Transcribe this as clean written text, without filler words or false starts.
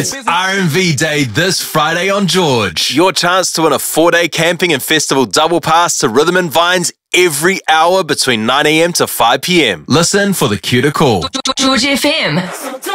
It's R&V Day this Friday on George. Your chance to win a 4-day camping and festival double pass to Rhythm and Vines every hour between 9 a.m. to 5 p.m. Listen for the cue to call. George FM.